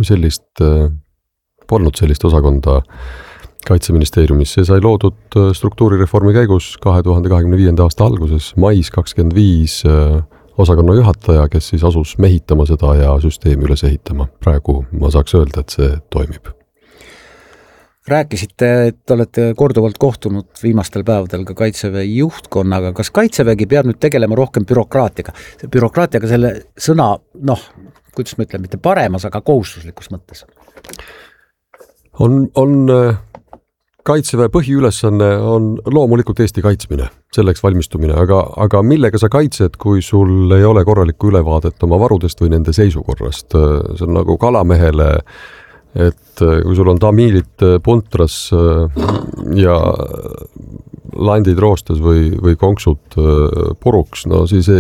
kui polnud sellist osakonda Kaitseministeeriumis. See sai loodud struktuurireformi käigus 2025. aasta alguses, mais 25 osakonna juhataja, kes siis asus mehitama seda ja süsteemi üles ehitama. Praegu ma saaks öelda, et see toimib. Rääkisite, et olete korduvalt kohtunud viimastel päevadel ka Kaitseväe juhtkonnaga. Kas Kaitsevägi peab nüüd tegelema rohkem bürokraatiaga? Bürokraatiaga selle sõna, kuidas ma ütlen, mitte paremas, aga kohustuslikus mõttes. On Kaitseväe põhiülesanne on loomulikult Eesti kaitsmine, selleks valmistumine, aga millega sa kaitsed, kui sul ei ole korralikku ülevaadet oma varudest või nende seisukorrast? See on nagu kalamehele, et kui sul on tamiilid puntras ja landid roostes või konksud puruks, siis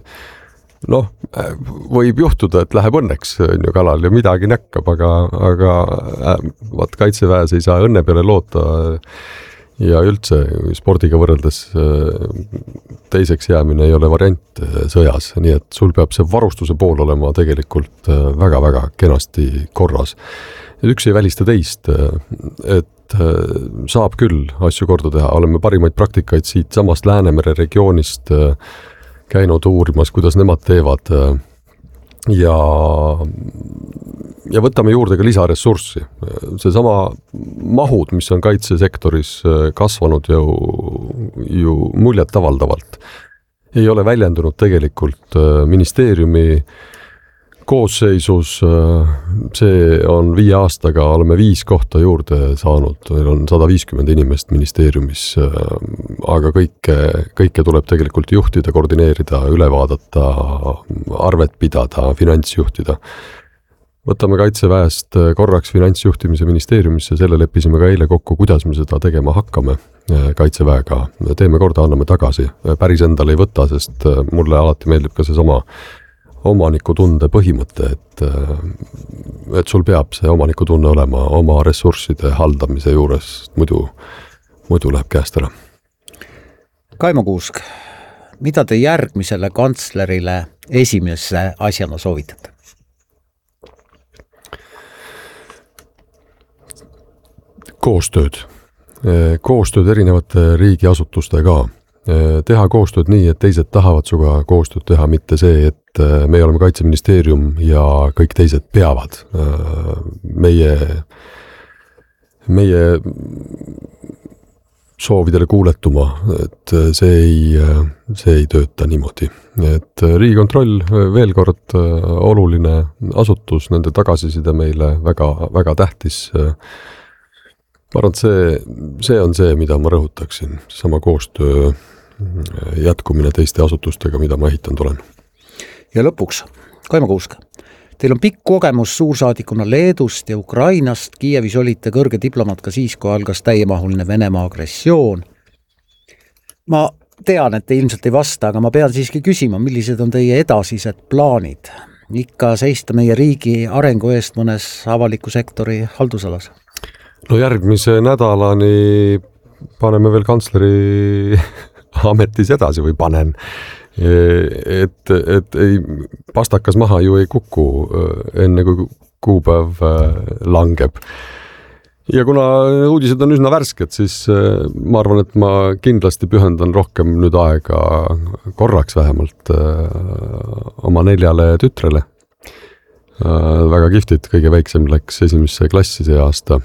võib juhtuda, et läheb õnneks kalal ja midagi näkkab, aga Kaitseväes ei saa õnne peale loota ja üldse spordiga võrreldes teiseks jäämine ei ole variant sõjas, nii et sul peab see varustuse pool olema tegelikult väga-väga kenasti korras. Üks ei välista teist, et saab küll asju korda teha, oleme parimaid praktikaid siit samast Läänemere regioonist käinud uurimas, kuidas nemad teevad ja võtame juurde ka lisaressurssi. Seesama mahud, mis on kaitsesektoris kasvanud ju muljet avaldavalt, ei ole väljendunud tegelikult ministeeriumi koosseisus. See on 5 aastaga, oleme 5 kohta juurde saanud, meil on 150 inimest ministeeriumis, aga kõike tuleb tegelikult juhtida, koordineerida, üle vaadata, arvet pidada, finantsjuhtida. Võtame Kaitseväest korraks finantsjuhtimise ministeeriumisse, selle leppisime ka eile kokku, kuidas me seda tegema hakkame Kaitseväega. Teeme korda, anname tagasi. Päris endale ei võta, sest mulle alati meeldib ka see sama omanikutunde põhimõte, et sul peab see omanikutunne olema oma ressursside haldamise juures, muidu läheb käest ära. Kaimo Kuusk, mida te järgmisele kantslerile esimese asjana soovitate? Koostööd erinevate riigiasutustega. Teha koostööd nii, et teised tahavad suga koostööd teha, mitte see, et me oleme Kaitseministeerium ja kõik teised peavad. Meie soovidele kuuletuma, et see ei tööta niimoodi. Et Riigikontroll veel kord oluline asutus, nende tagasiside meile väga, väga tähtis. Ma arvan, et see on see, mida ma rõhutaksin, sama koostöö jätkumine teiste asutustega, mida ma ehitanud olen. Ja lõpuks, Kaimo Kuusk, teil on pikk kogemus suursaadikuna Leedust ja Ukrainast, Kiievis olite kõrge diplomaat ka siis, kui algas täiemahuline Venemaa agressioon. Ma tean, et te ilmselt ei vasta, aga ma pean siiski küsima, millised on teie edasised plaanid? Ikka seista meie riigi arengu eest mõnes avaliku sektori haldusalas? Järgmise nädalani paneme veel kantsleri ametis edasi või panen, et ei, pastakas maha ju ei kuku enne kui kuupäev langeb. Ja kuna uudised on üsna värsked, siis ma arvan, et ma kindlasti pühendan rohkem nüüd aega korraks vähemalt oma 4 tütrele. Väga kihvtid, kõige väiksem läks 1. klassi see aasta.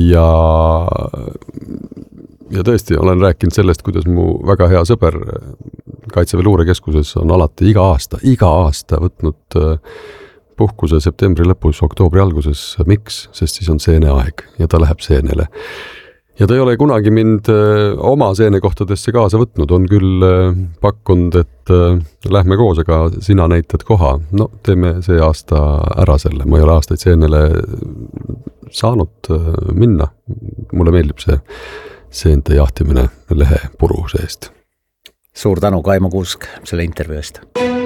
Ja tõesti olen rääkinud sellest, kuidas mu väga hea sõber Kaitseväe luurekeskuses on alati iga aasta võtnud puhkuse septembri lõpus, oktoobri alguses. Miks? Sest siis on seeneaeg ja ta läheb seenele. Ja ta ei ole kunagi mind oma seenekohtadesse kaasa võtnud, on küll pakkunud, et lähme koos, aga sina näitad koha. Teeme see aasta ära selle, ma ei ole aastaid seenele saanud minna. Mulle meeldib see seente jahtimine lehe puru seest. Suur tänu, Kaimo Kuusk, selle intervjuu eest.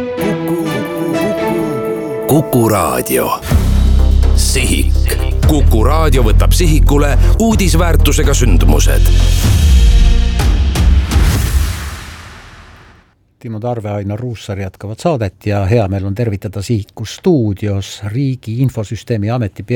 Kuku Raadio. Sihik. Kuku Raadio võtab sihikule uudisväärtusega sündmused. Timo Tarve, Ainar Ruussaar jätkavad saadet ja hea meel on tervitada Sihiku stuudios Riigi Infosüsteemi Ameti